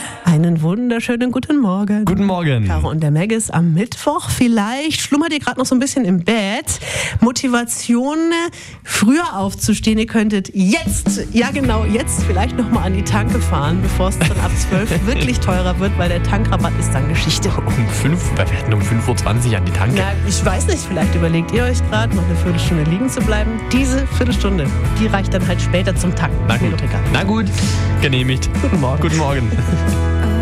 Einen wunderschönen guten Morgen. Guten Morgen. Caro und der Meg ist am Mittwoch. Vielleicht schlummert ihr gerade noch so ein bisschen im Bett. Motivation, früher aufzustehen. Ihr könntet jetzt, ja genau, jetzt vielleicht nochmal an die Tanke fahren, bevor es dann ab 12 wirklich teurer wird, weil der Tankrabatt ist dann Geschichte. Wir hätten um 5.20 Uhr an die Tanke. Na, ich weiß nicht, vielleicht überlegt ihr euch gerade, noch eine Viertelstunde liegen zu bleiben. Diese Viertelstunde, die reicht dann halt später zum Tanken. Na gut, genehmigt. Guten Morgen. Guten Morgen.